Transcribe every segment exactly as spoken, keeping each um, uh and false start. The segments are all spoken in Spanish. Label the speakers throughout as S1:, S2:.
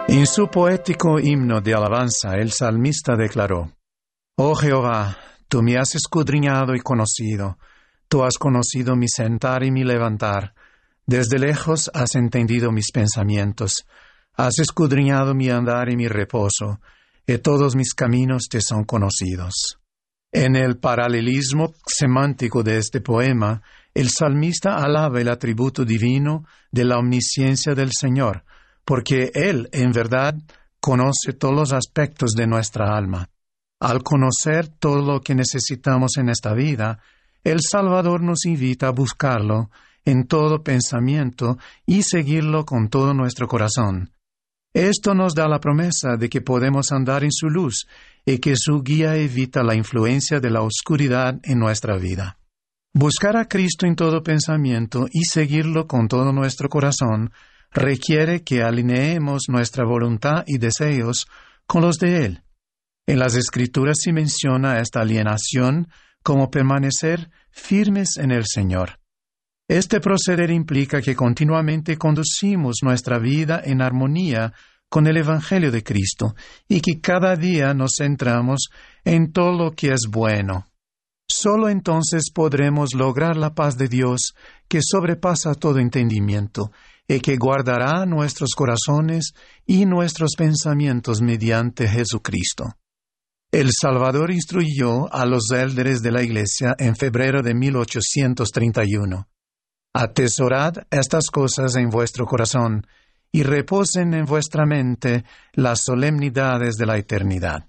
S1: En su poético himno de alabanza, el salmista declaró: «Oh Jehová, tú me has escudriñado y conocido, tú has conocido mi sentar y mi levantar, desde lejos has entendido mis pensamientos, has escudriñado mi andar y mi reposo, y todos mis caminos te son conocidos». En el paralelismo semántico de este poema, el salmista alaba el atributo divino de la omnisciencia del Señor, porque Él, en verdad, conoce todos los aspectos de nuestra alma. Al conocer todo lo que necesitamos en esta vida, el Salvador nos invita a buscarlo en todo pensamiento y seguirlo con todo nuestro corazón. Esto nos da la promesa de que podemos andar en su luz y que su guía evita la influencia de la oscuridad en nuestra vida. Buscar a Cristo en todo pensamiento y seguirlo con todo nuestro corazón requiere que alineemos nuestra voluntad y deseos con los de Él. En las Escrituras se menciona esta alienación como permanecer firmes en el Señor. Este proceder implica que continuamente conducimos nuestra vida en armonía con el Evangelio de Cristo y que cada día nos centramos en todo lo que es bueno. Solo entonces podremos lograr la paz de Dios que sobrepasa todo entendimiento y que guardará nuestros corazones y nuestros pensamientos mediante Jesucristo. El Salvador instruyó a los élderes de la Iglesia en febrero de mil ochocientos treinta y uno. Atesorad estas cosas en vuestro corazón y reposen en vuestra mente las solemnidades de la eternidad.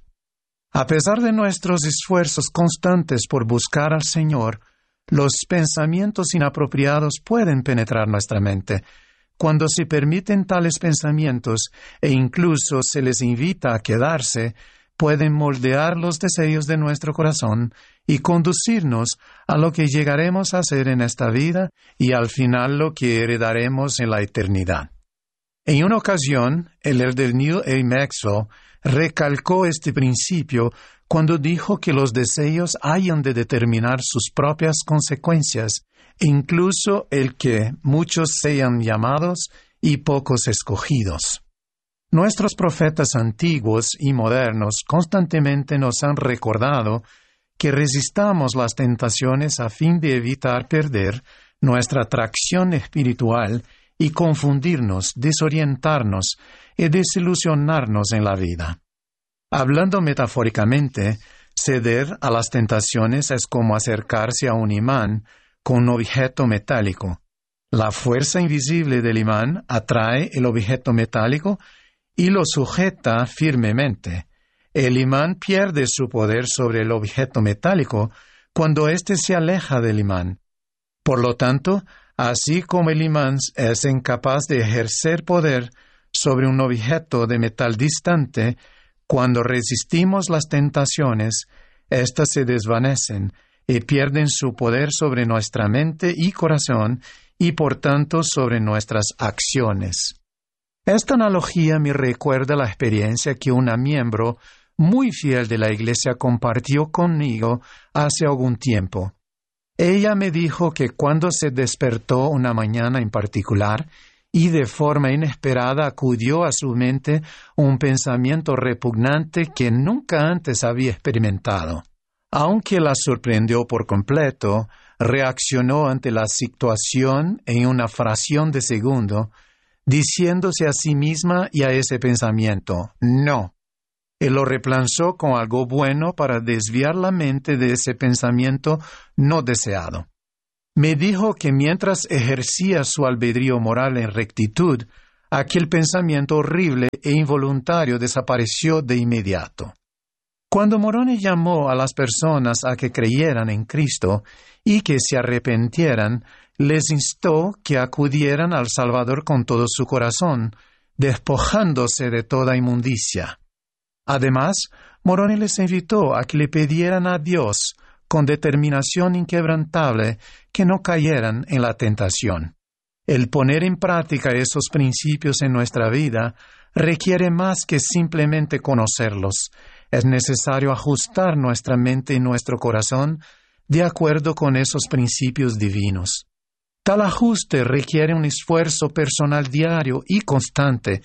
S1: A pesar de nuestros esfuerzos constantes por buscar al Señor, los pensamientos inapropiados pueden penetrar nuestra mente. Cuando se permiten tales pensamientos e incluso se les invita a quedarse, pueden moldear los deseos de nuestro corazón y conducirnos a lo que llegaremos a ser en esta vida y al final lo que heredaremos en la eternidad. En una ocasión, el elder Neil A. Maxwell recalcó este principio cuando dijo que los deseos hayan de determinar sus propias consecuencias, incluso el que muchos sean llamados y pocos escogidos. Nuestros profetas antiguos y modernos constantemente nos han recordado que resistamos las tentaciones a fin de evitar perder nuestra atracción espiritual y confundirnos, desorientarnos y desilusionarnos en la vida. Hablando metafóricamente, ceder a las tentaciones es como acercarse a un imán con un objeto metálico. La fuerza invisible del imán atrae el objeto metálico y lo sujeta firmemente. El imán pierde su poder sobre el objeto metálico cuando éste se aleja del imán. Por lo tanto, así como el imán es incapaz de ejercer poder sobre un objeto de metal distante, cuando resistimos las tentaciones, éstas se desvanecen y pierden su poder sobre nuestra mente y corazón y por tanto sobre nuestras acciones. Esta analogía me recuerda la experiencia que una miembro muy fiel de la Iglesia compartió conmigo hace algún tiempo. Ella me dijo que cuando se despertó una mañana en particular y de forma inesperada acudió a su mente un pensamiento repugnante que nunca antes había experimentado. Aunque la sorprendió por completo, reaccionó ante la situación en una fracción de segundo, diciéndose a sí misma y a ese pensamiento, «no», y lo reemplazó con algo bueno para desviar la mente de ese pensamiento no deseado. Me dijo que mientras ejercía su albedrío moral en rectitud, aquel pensamiento horrible e involuntario desapareció de inmediato. Cuando Moroni llamó a las personas a que creyeran en Cristo y que se arrepintieran, les instó que acudieran al Salvador con todo su corazón, despojándose de toda inmundicia. Además, Moroni les invitó a que le pidieran a Dios, con determinación inquebrantable, que no cayeran en la tentación. El poner en práctica esos principios en nuestra vida requiere más que simplemente conocerlos. Es necesario ajustar nuestra mente y nuestro corazón de acuerdo con esos principios divinos. Tal ajuste requiere un esfuerzo personal diario y constante,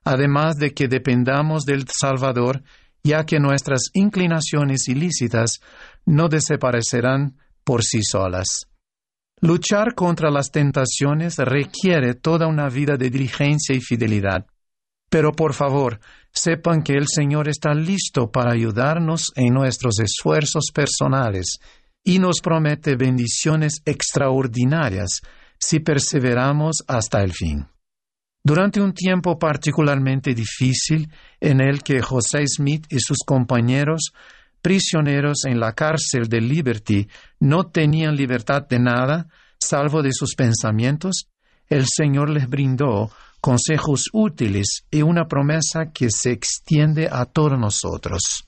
S1: además de que dependamos del Salvador, ya que nuestras inclinaciones ilícitas no desaparecerán por sí solas. Luchar contra las tentaciones requiere toda una vida de diligencia y fidelidad. Pero por favor, sepan que el Señor está listo para ayudarnos en nuestros esfuerzos personales y nos promete bendiciones extraordinarias si perseveramos hasta el fin. Durante un tiempo particularmente difícil en el que José Smith y sus compañeros, prisioneros en la cárcel de Liberty, no tenían libertad de nada, salvo de sus pensamientos, el Señor les brindó consejos útiles y una promesa que se extiende a todos nosotros.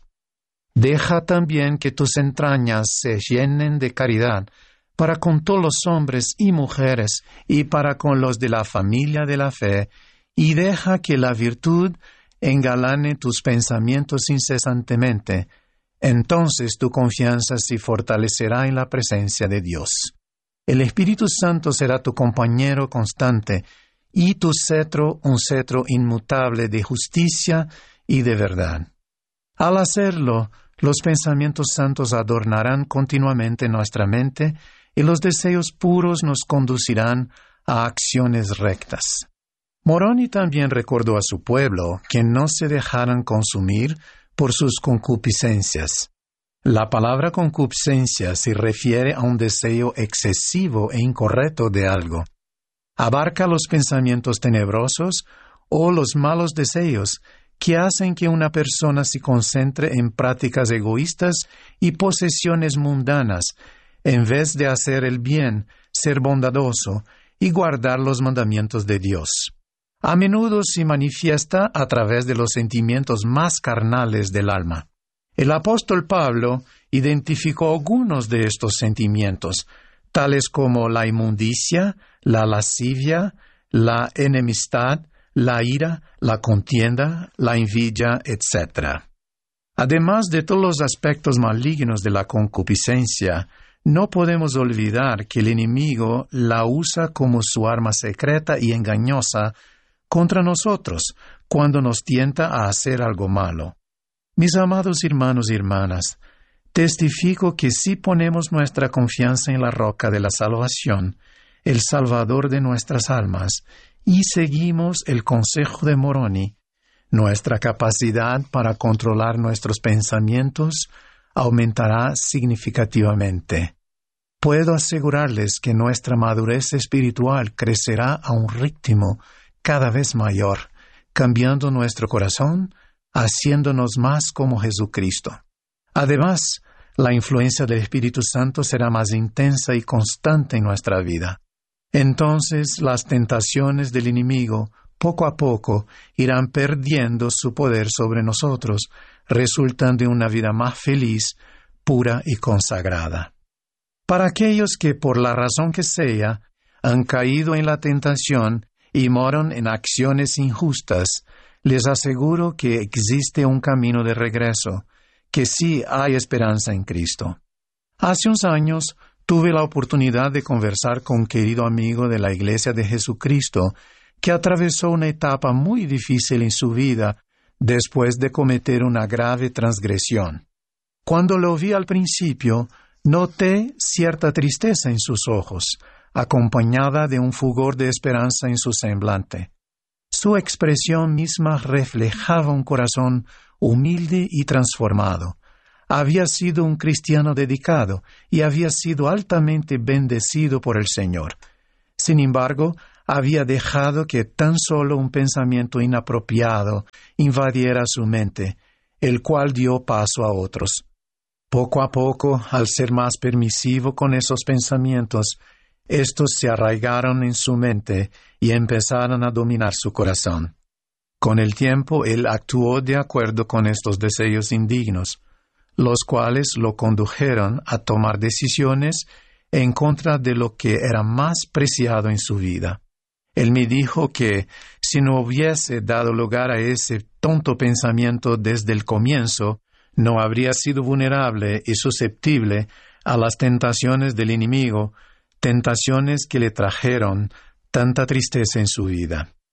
S1: Deja también que tus entrañas se llenen de caridad para con todos los hombres y mujeres y para con los de la familia de la fe, y deja que la virtud engalane tus pensamientos incesantemente. Entonces tu confianza se fortalecerá en la presencia de Dios. El Espíritu Santo será tu compañero constante, y tu cetro un cetro inmutable de justicia y de verdad. Al hacerlo, los pensamientos santos adornarán continuamente nuestra mente y los deseos puros nos conducirán a acciones rectas. Moroni también recordó a su pueblo que no se dejaran consumir por sus concupiscencias. La palabra concupiscencia se refiere a un deseo excesivo e incorrecto de algo. Abarca los pensamientos tenebrosos o los malos deseos que hacen que una persona se concentre en prácticas egoístas y posesiones mundanas, en vez de hacer el bien, ser bondadoso y guardar los mandamientos de Dios. A menudo se manifiesta a través de los sentimientos más carnales del alma. El apóstol Pablo identificó algunos de estos sentimientos, tales como la inmundicia, la lascivia, la enemistad, la ira, la contienda, la envidia, etcétera. Además de todos los aspectos malignos de la concupiscencia, no podemos olvidar que el enemigo la usa como su arma secreta y engañosa contra nosotros cuando nos tienta a hacer algo malo. Mis amados hermanos y hermanas, testifico que si ponemos nuestra confianza en la roca de la salvación, el Salvador de nuestras almas, y seguimos el consejo de Moroni, nuestra capacidad para controlar nuestros pensamientos aumentará significativamente. Puedo asegurarles que nuestra madurez espiritual crecerá a un ritmo cada vez mayor, cambiando nuestro corazón, haciéndonos más como Jesucristo. Además, la influencia del Espíritu Santo será más intensa y constante en nuestra vida. Entonces las tentaciones del enemigo, poco a poco, irán perdiendo su poder sobre nosotros, resultando en una vida más feliz, pura y consagrada. Para aquellos que, por la razón que sea, han caído en la tentación y moran en acciones injustas, les aseguro que existe un camino de regreso, que sí hay esperanza en Cristo. Hace unos años tuve la oportunidad de conversar con un querido amigo de la Iglesia de Jesucristo que atravesó una etapa muy difícil en su vida después de cometer una grave transgresión. Cuando lo vi al principio, noté cierta tristeza en sus ojos, acompañada de un fulgor de esperanza en su semblante. Su expresión misma reflejaba un corazón humilde y transformado. Había sido un cristiano dedicado y había sido altamente bendecido por el Señor. Sin embargo, había dejado que tan solo un pensamiento inapropiado invadiera su mente, el cual dio paso a otros. Poco a poco, al ser más permisivo con esos pensamientos, estos se arraigaron en su mente y empezaron a dominar su corazón. Con el tiempo, él actuó de acuerdo con estos deseos indignos, los cuales lo condujeron a tomar decisiones en contra de lo que era más preciado en su vida. Él me dijo que, si no hubiese dado lugar a ese tonto pensamiento desde el comienzo, no habría sido vulnerable y susceptible a las tentaciones del enemigo, tentaciones que le trajeron tanta tristeza en su vida.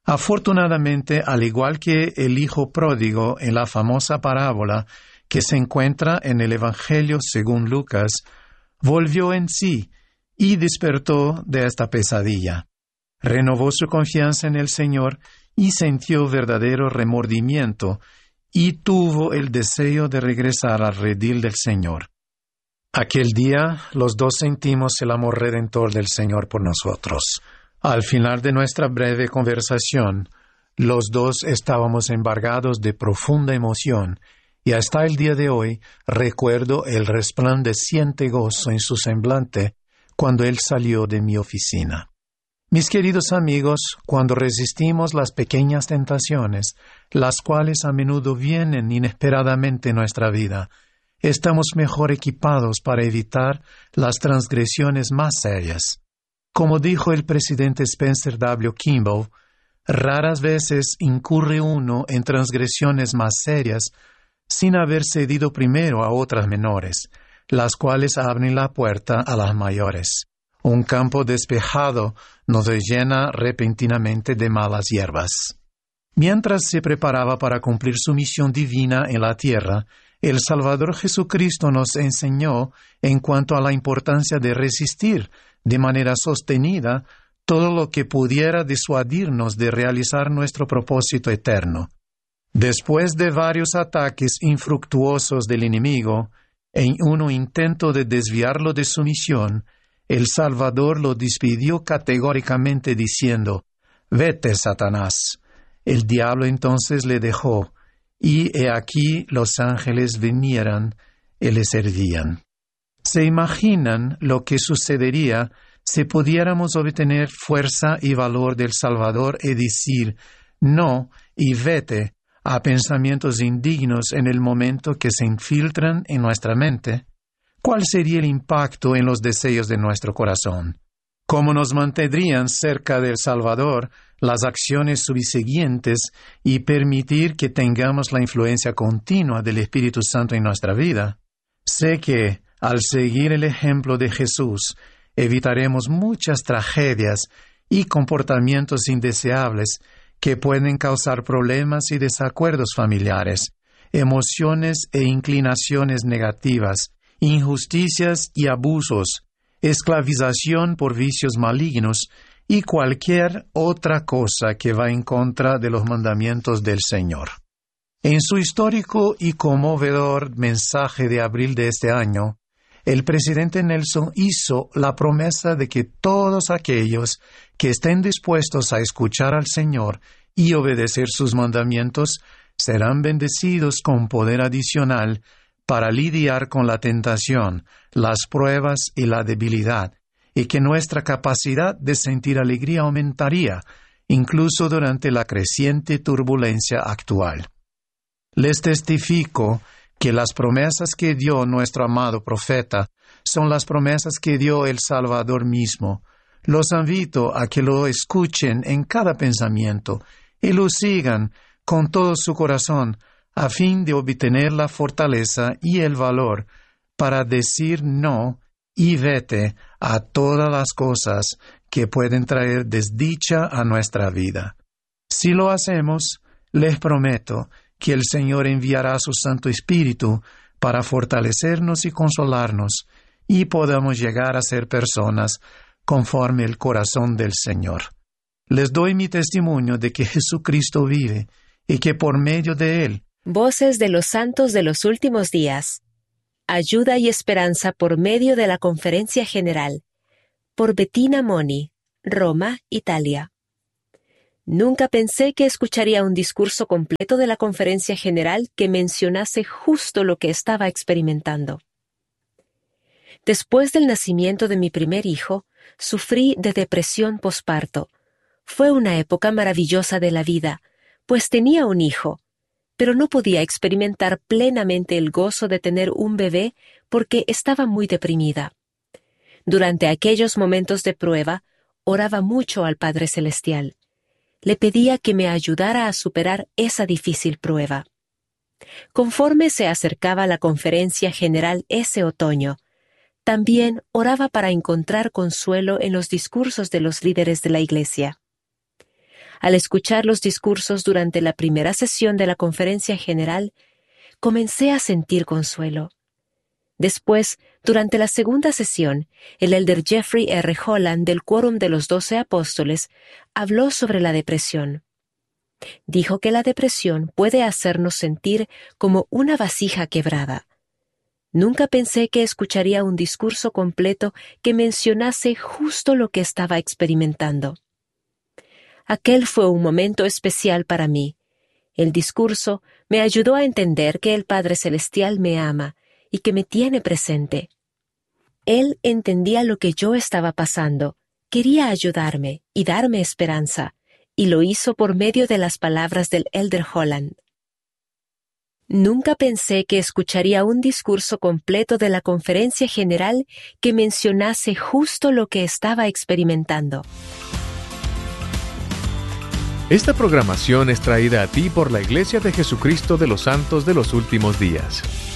S1: Afortunadamente, al igual que el hijo pródigo en la famosa parábola que se encuentra en el Evangelio según Lucas, volvió en sí y despertó de esta pesadilla. Renovó su confianza en el Señor y sintió verdadero remordimiento y tuvo el deseo de regresar al redil del Señor. Aquel día los dos sentimos el amor redentor del Señor por nosotros. Al final de nuestra breve conversación, los dos estábamos embargados de profunda emoción y hasta el día de hoy recuerdo el resplandeciente gozo en su semblante cuando él salió de mi oficina. Mis queridos amigos, cuando resistimos las pequeñas tentaciones, las cuales a menudo vienen inesperadamente en nuestra vida, estamos mejor equipados para evitar las transgresiones más serias. Como dijo el presidente Spencer W. Kimball, raras veces incurre uno en transgresiones más serias sin haber cedido primero a otras menores, las cuales abren la puerta a las mayores. Un campo despejado nos llena repentinamente de malas hierbas. Mientras se preparaba para cumplir su misión divina en la tierra, el Salvador Jesucristo nos enseñó en cuanto a la importancia de resistir de manera sostenida todo lo que pudiera disuadirnos de realizar nuestro propósito eterno. Después de varios ataques infructuosos del enemigo, en un intento de desviarlo de su misión, el Salvador lo despidió categóricamente diciendo: «Vete, Satanás». El diablo entonces le dejó, y he aquí los ángeles vinieran y le servían. ¿Se imaginan lo que sucedería si pudiéramos obtener fuerza y valor del Salvador y decir no y vete a pensamientos indignos en el momento que se infiltran en nuestra mente? ¿Cuál sería el impacto en los deseos de nuestro corazón? ¿Cómo nos mantendrían cerca del Salvador las acciones subsiguientes y permitir que tengamos la influencia continua del Espíritu Santo en nuestra vida? Sé que, al seguir el ejemplo de Jesús, evitaremos muchas tragedias y comportamientos indeseables que pueden causar problemas y desacuerdos familiares, emociones e inclinaciones negativas, injusticias y abusos, esclavización por vicios malignos y cualquier otra cosa que va en contra de los mandamientos del Señor. En su histórico y conmovedor mensaje de abril de este año, el presidente Nelson hizo la promesa de que todos aquellos que estén dispuestos a escuchar al Señor y obedecer sus mandamientos serán bendecidos con poder adicional para lidiar con la tentación, las pruebas y la debilidad, y que nuestra capacidad de sentir alegría aumentaría, incluso durante la creciente turbulencia actual. Les testifico que las promesas que dio nuestro amado profeta son las promesas que dio el Salvador mismo. Los invito a que lo escuchen en cada pensamiento y lo sigan con todo su corazón a fin de obtener la fortaleza y el valor para decir no y vete a todas las cosas que pueden traer desdicha a nuestra vida. Si lo hacemos, les prometo que el Señor enviará su Santo Espíritu para fortalecernos y consolarnos, y podamos llegar a ser personas conforme el corazón del Señor. Les doy mi testimonio de que Jesucristo vive y que por medio de Él.
S2: Voces de los Santos de los Últimos Días. Ayuda y esperanza por medio de la Conferencia General. Por Bettina Moni, Roma, Italia. Nunca pensé que escucharía un discurso completo de la Conferencia General que mencionase justo lo que estaba experimentando. Después del nacimiento de mi primer hijo, sufrí de depresión posparto. Fue una época maravillosa de la vida, pues tenía un hijo, pero no podía experimentar plenamente el gozo de tener un bebé porque estaba muy deprimida. Durante aquellos momentos de prueba, oraba mucho al Padre Celestial. Le pedía que me ayudara a superar esa difícil prueba. Conforme se acercaba la conferencia general ese otoño, también oraba para encontrar consuelo en los discursos de los líderes de la Iglesia. Al escuchar los discursos durante la primera sesión de la conferencia general, comencé a sentir consuelo. Después, durante la segunda sesión, el elder Jeffrey R. Holland del Quórum de los Doce Apóstoles habló sobre la depresión. Dijo que la depresión puede hacernos sentir como una vasija quebrada. Nunca pensé que escucharía un discurso completo que mencionase justo lo que estaba experimentando. Aquel fue un momento especial para mí. El discurso me ayudó a entender que el Padre Celestial me ama y que me tiene presente. Él entendía lo que yo estaba pasando, quería ayudarme y darme esperanza, y lo hizo por medio de las palabras del elder Holland. Nunca pensé que escucharía un discurso completo de la conferencia general que mencionase justo lo que estaba experimentando.
S3: Esta programación es traída a ti por la Iglesia de Jesucristo de los Santos de los Últimos Días.